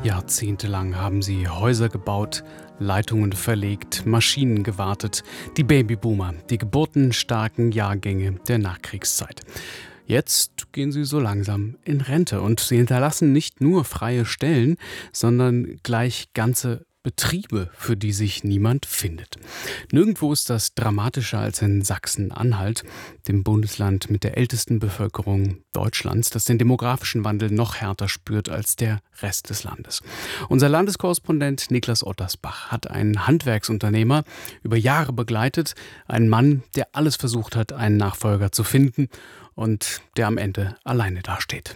Jahrzehntelang haben sie Häuser gebaut, Leitungen verlegt, Maschinen gewartet, die Babyboomer, die geburtenstarken Jahrgänge der Nachkriegszeit. Jetzt gehen sie so langsam in Rente und sie hinterlassen nicht nur freie Stellen, sondern gleich ganze Betriebe, für die sich niemand findet. Nirgendwo ist das dramatischer als in Sachsen-Anhalt, dem Bundesland mit der ältesten Bevölkerung Deutschlands, das den demografischen Wandel noch härter spürt als der Rest des Landes. Unser Landeskorrespondent Niklas Ottersbach hat einen Handwerksunternehmer über Jahre begleitet, einen Mann, der alles versucht hat, einen Nachfolger zu finden und der am Ende alleine dasteht.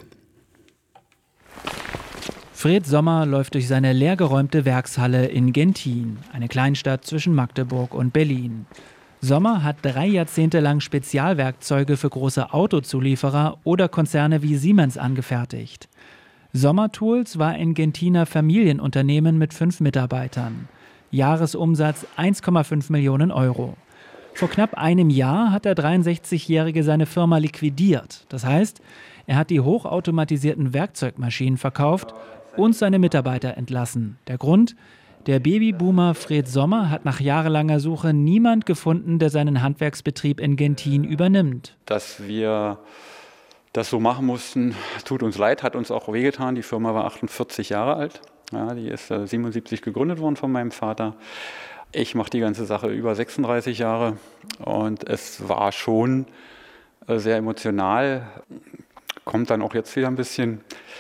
Fred Sommer läuft durch seine leergeräumte Werkshalle in Genthin, eine Kleinstadt zwischen Magdeburg und Berlin. Sommer hat 3 Jahrzehnte lang Spezialwerkzeuge für große Autozulieferer oder Konzerne wie Siemens angefertigt. Sommer Tools war ein Genthiner Familienunternehmen mit 5 Mitarbeitern. Jahresumsatz 1,5 Millionen Euro. Vor knapp einem Jahr hat der 63-Jährige seine Firma liquidiert. Das heißt, er hat die hochautomatisierten Werkzeugmaschinen verkauft und seine Mitarbeiter entlassen. Der Grund? Der Babyboomer Fred Sommer hat nach jahrelanger Suche niemand gefunden, der seinen Handwerksbetrieb in Genthin übernimmt. Dass wir das so machen mussten, tut uns leid, hat uns auch wehgetan. Die Firma war 48 Jahre alt. Ja, die ist 77 gegründet worden von meinem Vater. Ich mache die ganze Sache über 36 Jahre und es war schon sehr emotional. Kommt dann auch jetzt wieder ein bisschen,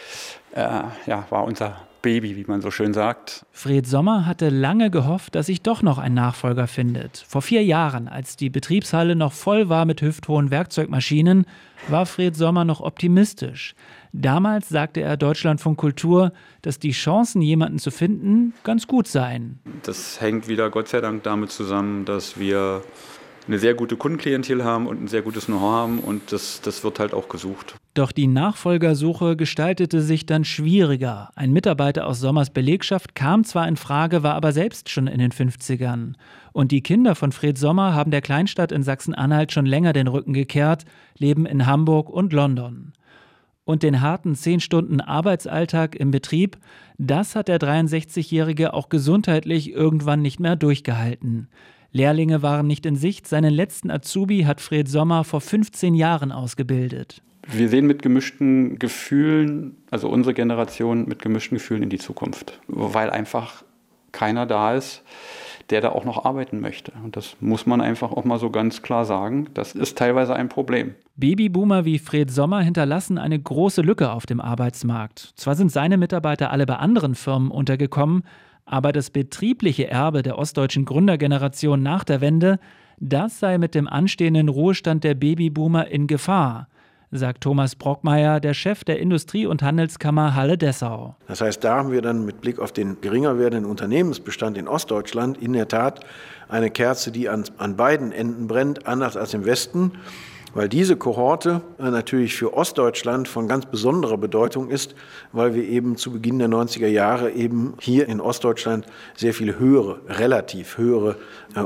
war unser Baby, wie man so schön sagt. Fred Sommer hatte lange gehofft, dass sich doch noch ein Nachfolger findet. Vor 4 Jahren, als die Betriebshalle noch voll war mit hüfthohen Werkzeugmaschinen, war Fred Sommer noch optimistisch. Damals sagte er Deutschlandfunk Kultur, dass die Chancen, jemanden zu finden, ganz gut seien. Das hängt wieder Gott sei Dank damit zusammen, dass wir eine sehr gute Kundenklientel haben und ein sehr gutes Know-how haben und das wird halt auch gesucht. Doch die Nachfolgersuche gestaltete sich dann schwieriger. Ein Mitarbeiter aus Sommers Belegschaft kam zwar in Frage, war aber selbst schon in den 50ern. Und die Kinder von Fred Sommer haben der Kleinstadt in Sachsen-Anhalt schon länger den Rücken gekehrt, leben in Hamburg und London. Und den harten 10 Stunden Arbeitsalltag im Betrieb, das hat der 63-Jährige auch gesundheitlich irgendwann nicht mehr durchgehalten. Lehrlinge waren nicht in Sicht. Seinen letzten Azubi hat Fred Sommer vor 15 Jahren ausgebildet. Wir sehen mit gemischten Gefühlen, also unsere Generation mit gemischten Gefühlen in die Zukunft. Weil einfach keiner da ist, der da auch noch arbeiten möchte. Und das muss man einfach auch mal so ganz klar sagen. Das ist teilweise ein Problem. Babyboomer wie Fred Sommer hinterlassen eine große Lücke auf dem Arbeitsmarkt. Zwar sind seine Mitarbeiter alle bei anderen Firmen untergekommen, aber das betriebliche Erbe der ostdeutschen Gründergeneration nach der Wende, das sei mit dem anstehenden Ruhestand der Babyboomer in Gefahr, sagt Thomas Brockmeier, der Chef der Industrie- und Handelskammer Halle-Dessau. Das heißt, da haben wir dann mit Blick auf den geringer werdenden Unternehmensbestand in Ostdeutschland in der Tat eine Kerze, die an beiden Enden brennt, anders als im Westen. Weil diese Kohorte natürlich für Ostdeutschland von ganz besonderer Bedeutung ist, weil wir eben zu Beginn der 90er Jahre eben hier in Ostdeutschland sehr viel relativ höhere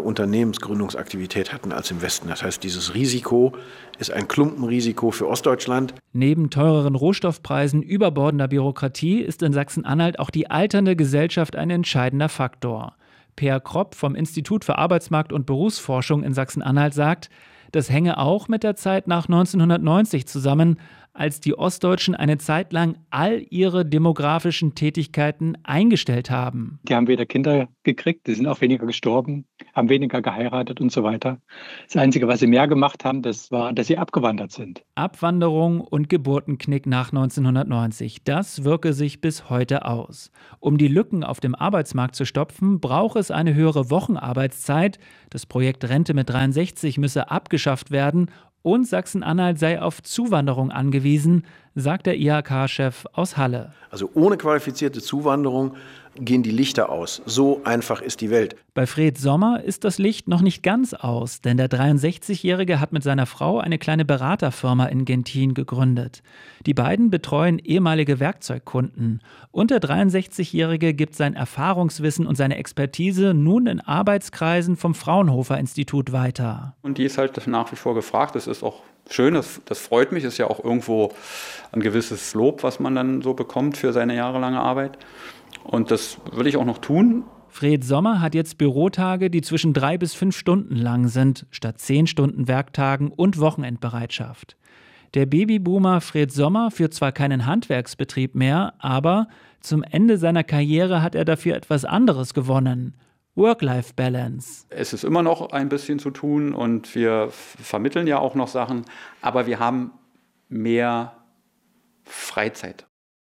Unternehmensgründungsaktivität hatten als im Westen. Das heißt, dieses Risiko ist ein Klumpenrisiko für Ostdeutschland. Neben teureren Rohstoffpreisen, überbordender Bürokratie ist in Sachsen-Anhalt auch die alternde Gesellschaft ein entscheidender Faktor. Per Kropp vom Institut für Arbeitsmarkt- und Berufsforschung in Sachsen-Anhalt sagt, das hänge auch mit der Zeit nach 1990 zusammen, als die Ostdeutschen eine Zeit lang all ihre demografischen Tätigkeiten eingestellt haben. Die haben weder Kinder gekriegt, die sind auch weniger gestorben, haben weniger geheiratet und so weiter. Das Einzige, was sie mehr gemacht haben, das war, dass sie abgewandert sind. Abwanderung und Geburtenknick nach 1990, das wirke sich bis heute aus. Um die Lücken auf dem Arbeitsmarkt zu stopfen, braucht es eine höhere Wochenarbeitszeit. Das Projekt Rente mit 63 müsse abgeschafft werden und Sachsen-Anhalt sei auf Zuwanderung angewiesen, sagt der IHK-Chef aus Halle. Also ohne qualifizierte Zuwanderung gehen die Lichter aus. So einfach ist die Welt. Bei Fred Sommer ist das Licht noch nicht ganz aus, denn der 63-Jährige hat mit seiner Frau eine kleine Beraterfirma in Genthin gegründet. Die beiden betreuen ehemalige Werkzeugkunden. Und der 63-Jährige gibt sein Erfahrungswissen und seine Expertise nun in Arbeitskreisen vom Fraunhofer-Institut weiter. Und die ist halt nach wie vor gefragt. Das ist auch schön, das freut mich. Das ist ja auch irgendwo ein gewisses Lob, was man dann so bekommt für seine jahrelange Arbeit. Und das will ich auch noch tun. Fred Sommer hat jetzt Bürotage, die zwischen 3 bis 5 Stunden lang sind, statt 10 Stunden Werktagen und Wochenendbereitschaft. Der Babyboomer Fred Sommer führt zwar keinen Handwerksbetrieb mehr, aber zum Ende seiner Karriere hat er dafür etwas anderes gewonnen: Work-Life-Balance. Es ist immer noch ein bisschen zu tun und wir vermitteln ja auch noch Sachen, aber wir haben mehr Freizeit.